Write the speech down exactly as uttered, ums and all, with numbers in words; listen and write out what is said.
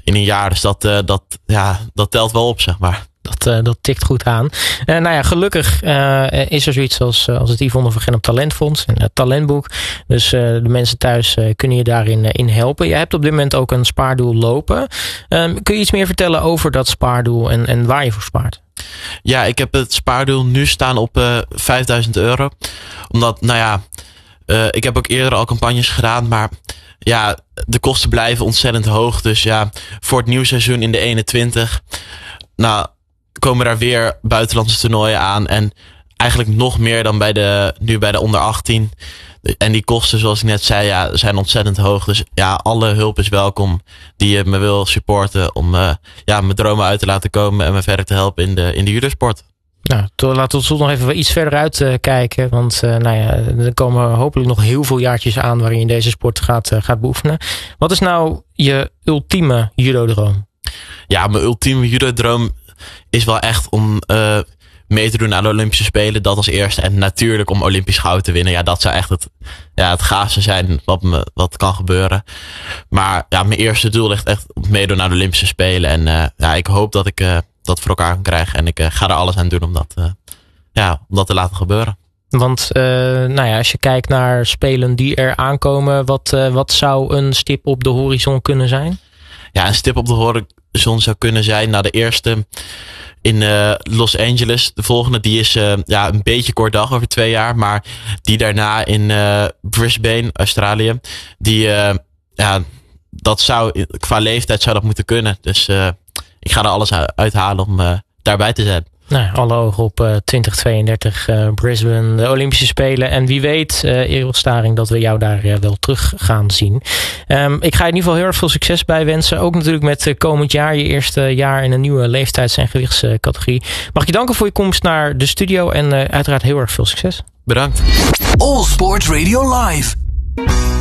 in een jaar. Dus dat, uh, dat, ja, dat telt wel op, zeg maar. Dat, uh, dat tikt goed aan. Uh, nou ja, gelukkig uh, is er zoiets als, uh, als het Yvonne van Gennep Talentfonds. Een uh, talentboek. Dus uh, de mensen thuis uh, kunnen je daarin uh, in helpen. Je hebt op dit moment ook een spaardoel lopen. Um, kun je iets meer vertellen over dat spaardoel en, en waar je voor spaart? Ja, ik heb het spaardoel nu staan op uh, vijfduizend euro. Omdat, nou ja, uh, ik heb ook eerder al campagnes gedaan. Maar ja, de kosten blijven ontzettend hoog. Dus ja, voor het nieuwe seizoen in de eenentwintig... Nou, komen daar weer buitenlandse toernooien aan. En eigenlijk nog meer dan bij de, nu bij de onder achttien. En die kosten, zoals ik net zei, ja, zijn ontzettend hoog. Dus ja, alle hulp is welkom die je me wil supporten. Om uh, ja, mijn dromen uit te laten komen en me verder te helpen in de, in de judosport. Nou, laten we tot nog even iets verder uit uh, kijken. Want uh, nou ja, er komen hopelijk nog heel veel jaartjes aan waarin je deze sport gaat, uh, gaat beoefenen. Wat is nou je ultieme judo-droom? Ja, mijn ultieme judo-droom is wel echt om uh, mee te doen aan de Olympische Spelen. Dat als eerste. En natuurlijk om Olympisch goud te winnen. Ja, dat zou echt het, ja, het gaafste zijn wat, me, wat kan gebeuren. Maar ja, mijn eerste doel ligt echt op meedoen aan de Olympische Spelen. En uh, ja, ik hoop dat ik uh, dat voor elkaar kan krijgen. En ik uh, ga er alles aan doen om dat, uh, ja, om dat te laten gebeuren. Want uh, nou ja, als je kijkt naar spelen die er aankomen. Wat, uh, wat zou een stip op de horizon kunnen zijn? Ja, een stip op de horizon zou kunnen zijn. Nou, de eerste in uh, Los Angeles. De volgende die is uh, ja, een beetje kort dag over twee jaar. Maar die daarna in uh, Brisbane, Australië. Die, uh, ja, dat zou, qua leeftijd zou dat moeten kunnen. Dus uh, ik ga er alles uithalen om uh, daarbij te zijn. Nou, alle ogen op uh, twintig tweeëndertig uh, Brisbane, de Olympische Spelen. En wie weet, uh, Errol Staring, dat we jou daar uh, wel terug gaan zien. Um, ik ga je in ieder geval heel erg veel succes bij wensen. Ook natuurlijk met uh, komend jaar, je eerste jaar in een nieuwe leeftijds- en gewichtscategorie. Mag ik je danken voor je komst naar de studio en uh, uiteraard heel erg veel succes. Bedankt. All Sport Radio Live.